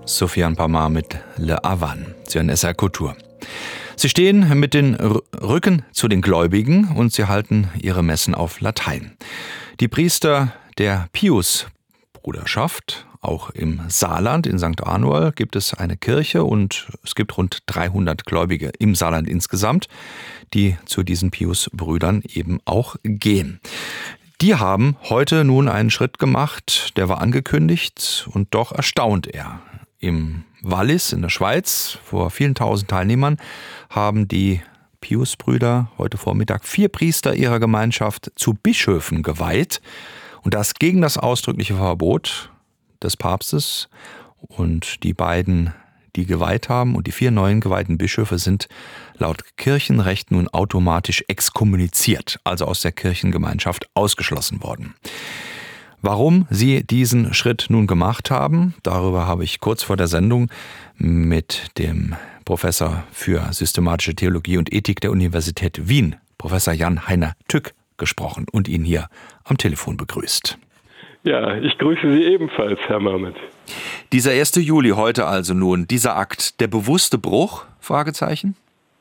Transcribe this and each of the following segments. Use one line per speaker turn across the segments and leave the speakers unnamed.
Sofiane Pamar mit Le Havane. Sie hören SR Kultur. Sie stehen mit den Rücken zu den Gläubigen und sie halten ihre Messen auf Latein. Die Priester der Pius-Bruderschaft, auch im Saarland, in St. Anual, gibt es eine Kirche und es gibt rund 300 Gläubige im Saarland insgesamt, die zu diesen Pius-Brüdern eben auch gehen. Die haben heute nun einen Schritt gemacht, der war angekündigt und doch erstaunt er. Im Wallis in der Schweiz, vor vielen tausend Teilnehmern, haben die Pius-Brüder heute Vormittag 4 Priester ihrer Gemeinschaft zu Bischöfen geweiht. Und das gegen das ausdrückliche Verbot des Papstes. Und die beiden, die geweiht haben, und die 4 neuen geweihten Bischöfe sind laut Kirchenrecht nun automatisch exkommuniziert, also aus der Kirchengemeinschaft ausgeschlossen worden. Warum sie diesen Schritt nun gemacht haben, darüber habe ich kurz vor der Sendung mit dem Professor für systematische Theologie und Ethik der Universität Wien, Professor Jan-Heiner Tück, gesprochen und ihn hier am Telefon begrüßt.
Ja, ich grüße Sie ebenfalls, Herr Marmet.
Dieser 1. Juli heute also nun, dieser Akt, der bewusste Bruch? Fragezeichen?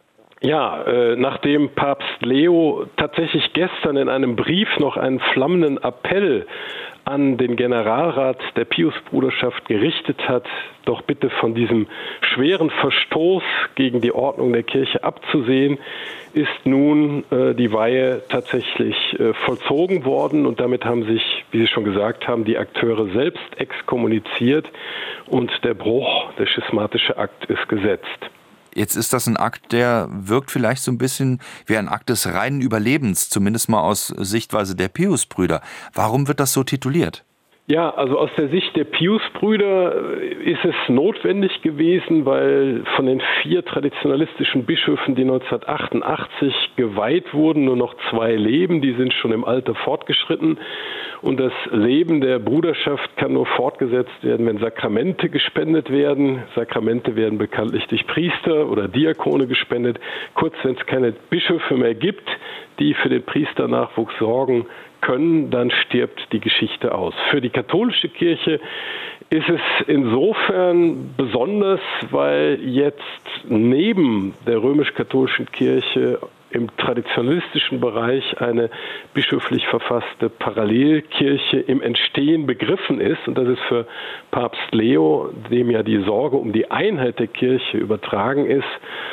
Ja, nachdem Papst Leo tatsächlich gestern in einem Brief noch einen flammenden Appell an den Generalrat der Pius-Bruderschaft gerichtet hat, doch bitte von diesem schweren Verstoß gegen die Ordnung der Kirche abzusehen, ist nun die Weihe tatsächlich vollzogen worden und damit haben sich, wie Sie schon gesagt haben, die Akteure selbst exkommuniziert und der Bruch, der schismatische Akt ist gesetzt.
Jetzt ist das ein Akt, der wirkt vielleicht so ein bisschen wie ein Akt des reinen Überlebens, zumindest mal aus Sichtweise der Pius-Brüder. Warum wird das so tituliert?
Ja, also aus der Sicht der Pius-Brüder ist es notwendig gewesen, weil von den 4 traditionalistischen Bischöfen, die 1988 geweiht wurden, nur noch 2 leben. Die sind schon im Alter fortgeschritten. Und das Leben der Bruderschaft kann nur fortgesetzt werden, wenn Sakramente gespendet werden. Sakramente werden bekanntlich durch Priester oder Diakone gespendet. Kurz, wenn es keine Bischöfe mehr gibt, die für den Priesternachwuchs sorgen können, dann stirbt die Geschichte aus. Für die katholische Kirche ist es insofern besonders, weil jetzt neben der römisch-katholischen Kirche im traditionalistischen Bereich eine bischöflich verfasste Parallelkirche im Entstehen begriffen ist. Und das ist für Papst Leo, dem ja die Sorge um die Einheit der Kirche übertragen ist,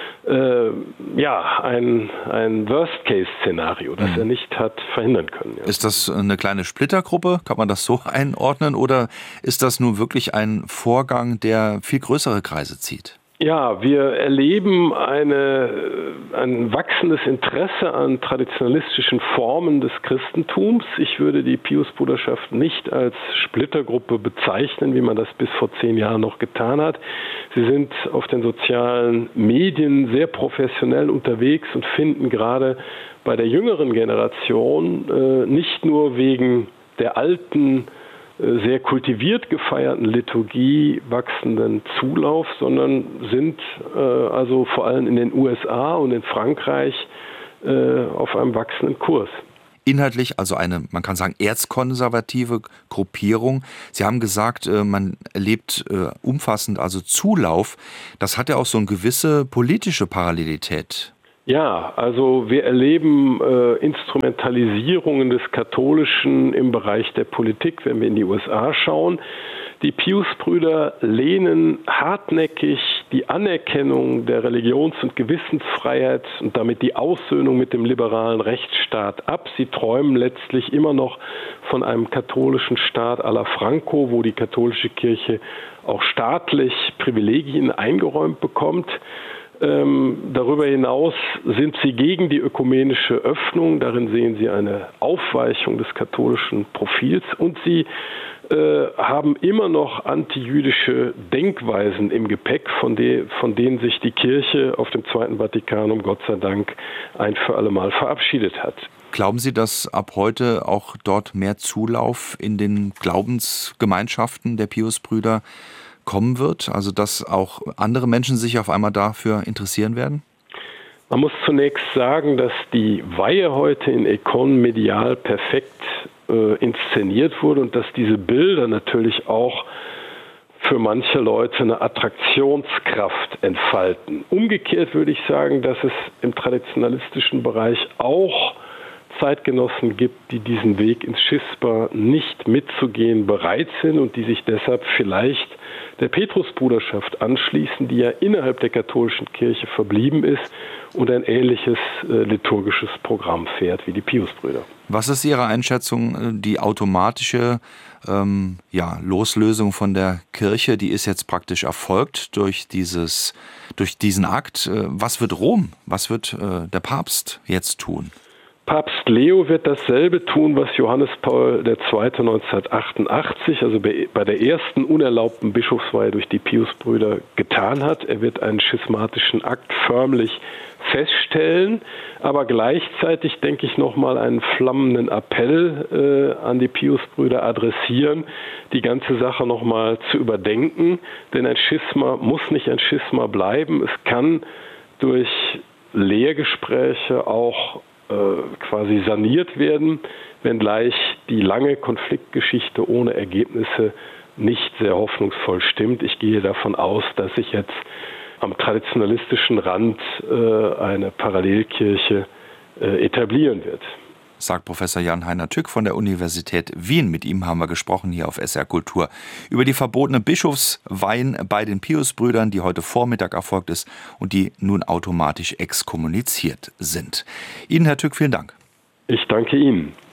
ein Worst-Case-Szenario, das er nicht hat verhindern können. Ja.
Ist das eine kleine Splittergruppe? Kann man das so einordnen? Oder ist das nun wirklich ein Vorgang, der viel größere Kreise zieht?
Ja, wir erleben ein wachsendes Interesse an traditionalistischen Formen des Christentums. Ich würde die Pius-Bruderschaft nicht als Splittergruppe bezeichnen, wie man das bis vor 10 Jahren noch getan hat. Sie sind auf den sozialen Medien sehr professionell unterwegs und finden gerade bei der jüngeren Generation nicht nur wegen der alten, sehr kultiviert gefeierten Liturgie wachsenden Zulauf, sondern sind also vor allem in den USA und in Frankreich auf einem wachsenden Kurs.
Inhaltlich also eine, man kann sagen, erzkonservative Gruppierung. Sie haben gesagt, man erlebt umfassend also Zulauf. Das hat ja auch so eine gewisse politische Parallelität.
Ja, also wir erleben Instrumentalisierungen des Katholischen im Bereich der Politik, wenn wir in die USA schauen. Die Pius-Brüder lehnen hartnäckig die Anerkennung der Religions- und Gewissensfreiheit und damit die Aussöhnung mit dem liberalen Rechtsstaat ab. Sie träumen letztlich immer noch von einem katholischen Staat à la Franco, wo die katholische Kirche auch staatlich Privilegien eingeräumt bekommt. Darüber hinaus sind sie gegen die ökumenische Öffnung. Darin sehen sie eine Aufweichung des katholischen Profils. Und sie haben immer noch antijüdische Denkweisen im Gepäck, von denen sich die Kirche auf dem Zweiten Vatikanum, Gott sei Dank, ein für alle Mal verabschiedet hat.
Glauben Sie, dass ab heute auch dort mehr Zulauf in den Glaubensgemeinschaften der Pius-Brüder kommen wird? Also dass auch andere Menschen sich auf einmal dafür interessieren werden?
Man muss zunächst sagen, dass die Weihe heute in Econ medial perfekt inszeniert wurde und dass diese Bilder natürlich auch für manche Leute eine Attraktionskraft entfalten. Umgekehrt würde ich sagen, dass es im traditionalistischen Bereich auch Zeitgenossen gibt, die diesen Weg ins Schisma nicht mitzugehen bereit sind und die sich deshalb vielleicht der Petrusbruderschaft anschließen, die ja innerhalb der katholischen Kirche verblieben ist und ein ähnliches liturgisches Programm fährt wie die Piusbrüder.
Was ist Ihre Einschätzung, die automatische Loslösung von der Kirche, die ist jetzt praktisch erfolgt durch diesen Akt. Was wird Rom, was wird der Papst jetzt tun?
Papst Leo wird dasselbe tun, was Johannes Paul II. 1988, also bei der ersten unerlaubten Bischofsweihe durch die Piusbrüder getan hat. Er wird einen schismatischen Akt förmlich feststellen, aber gleichzeitig, denke ich, nochmal einen flammenden Appell an die Piusbrüder adressieren, die ganze Sache nochmal zu überdenken, denn ein Schisma muss nicht ein Schisma bleiben. Es kann durch Lehrgespräche auch quasi saniert werden, wenngleich die lange Konfliktgeschichte ohne Ergebnisse nicht sehr hoffnungsvoll stimmt. Ich gehe davon aus, dass sich jetzt am traditionalistischen Rand eine Parallelkirche etablieren wird.
Sagt Professor Jan-Heiner Tück von der Universität Wien. Mit ihm haben wir gesprochen hier auf SR Kultur über die verbotene Bischofsweihen bei den Piusbrüdern, die heute Vormittag erfolgt ist und die nun automatisch exkommuniziert sind. Ihnen, Herr Tück, vielen Dank.
Ich danke Ihnen.